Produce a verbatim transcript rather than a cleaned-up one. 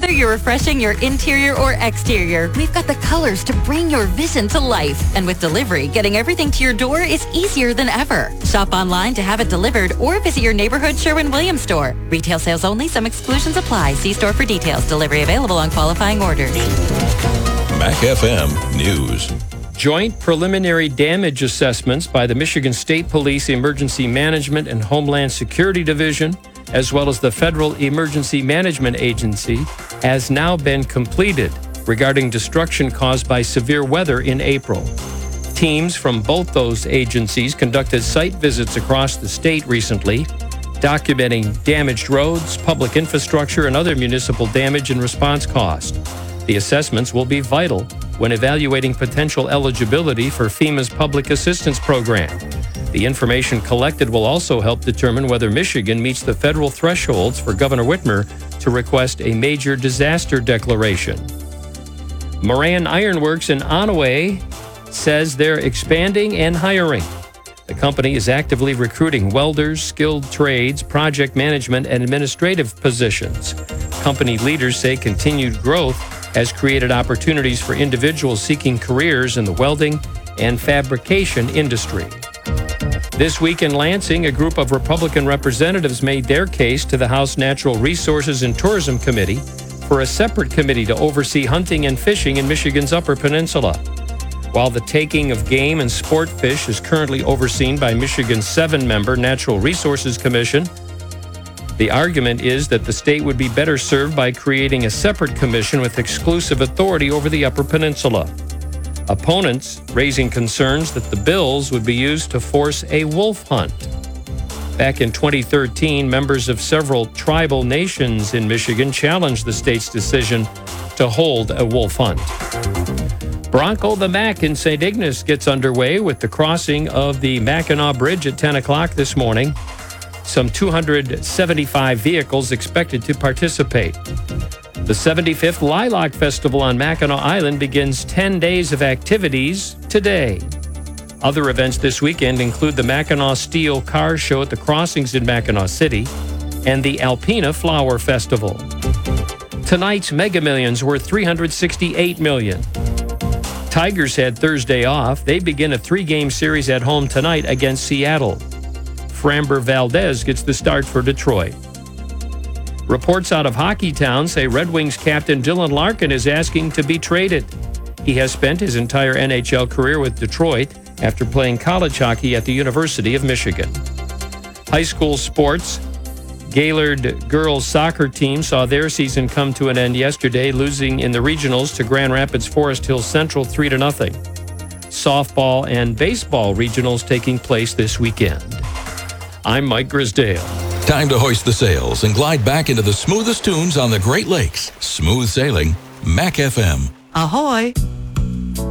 Whether you're refreshing your interior or exterior, we've got the colors to bring your vision to life. And with delivery, getting everything to your door is easier than ever. Shop online to have it delivered or visit your neighborhood Sherwin-Williams store. Retail sales only. Some exclusions apply. See store for details. Delivery available on qualifying orders. Mac F M News. Joint preliminary damage assessments by the Michigan State Police Emergency Management and Homeland Security Division, as well as the Federal Emergency Management Agency, has now been completed regarding destruction caused by severe weather in April. Teams from both those agencies conducted site visits across the state recently, documenting damaged roads, public infrastructure, and other municipal damage and response costs. The assessments will be vital when evaluating potential eligibility for FEMA's Public Assistance Program. The information collected will also help determine whether Michigan meets the federal thresholds for Governor Whitmer to request a major disaster declaration. Moran Ironworks in Onaway says they're expanding and hiring. The company is actively recruiting welders, skilled trades, project management, and administrative positions. Company leaders say continued growth has created opportunities for individuals seeking careers in the welding and fabrication industry. This week in Lansing, a group of Republican representatives made their case to the House Natural Resources and Tourism Committee for a separate committee to oversee hunting and fishing in Michigan's Upper Peninsula. While the taking of game and sport fish is currently overseen by Michigan's seven-member Natural Resources Commission, the argument is that the state would be better served by creating a separate commission with exclusive authority over the Upper Peninsula. Opponents raising concerns that the bills would be used to force a wolf hunt. Back in twenty thirteen, members of several tribal nations in Michigan challenged the state's decision to hold a wolf hunt. Bronco the Mac in Saint Ignace gets underway with the crossing of the Mackinac Bridge at ten o'clock this morning. Some two hundred seventy-five vehicles expected to participate. The seventy-fifth Lilac Festival on Mackinac Island begins ten days of activities today. Other events this weekend include the Mackinac Steel Car Show at the Crossings in Mackinac City and the Alpena Flower Festival. Tonight's Mega Millions were three hundred sixty-eight million dollars. Tigers had Thursday off. They begin a three-game series at home tonight against Seattle. Framber Valdez gets the start for Detroit. Reports out of Hockeytown say Red Wings captain Dylan Larkin is asking to be traded. He has spent his entire N H L career with Detroit after playing college hockey at the University of Michigan. High school sports. Gaylord girls soccer team saw their season come to an end yesterday, losing in the regionals to Grand Rapids Forest Hill Central three to nothing. Softball and baseball regionals taking place this weekend. I'm Mike Grisdale. Time to hoist the sails and glide back into the smoothest tunes on the Great Lakes. Smooth sailing, Mac F M. Ahoy!